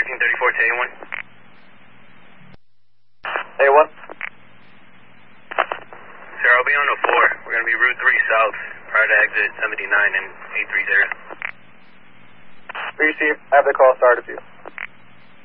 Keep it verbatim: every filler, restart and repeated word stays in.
thirteen thirty-four to A one. A one. Sir, I'll be on oh four. We're going to be Route three South, prior to exit seventy-nine and eight three zero. Receive. I have the call started for you.